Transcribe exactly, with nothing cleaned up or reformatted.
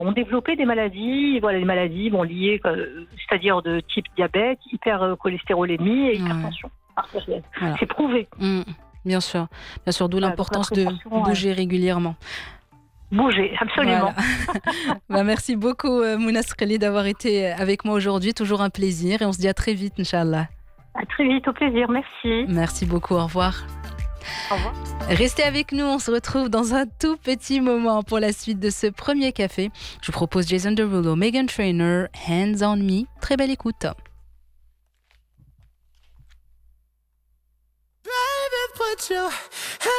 ont développé des maladies, voilà, des maladies bon, liées, euh, c'est-à-dire de type diabète, hypercholestérolémie et hypertension artérielle. Voilà. C'est prouvé. Mmh. Bien sûr, bien sûr, d'où Voilà, l'importance donc la de prévention, bouger ouais. régulièrement. Bouger, absolument. Voilà. Bah, merci beaucoup, euh, Mouna Sreli, d'avoir été avec moi aujourd'hui. Toujours un plaisir et on se dit à très vite, Inch'Allah. À très vite, au plaisir, merci. Merci beaucoup, au revoir. Au revoir. Restez avec nous, on se retrouve dans un tout petit moment pour la suite de ce premier café. Je vous propose Jason Derulo, Meghan Trainor, Hands on Me. Très belle écoute. Baby, put your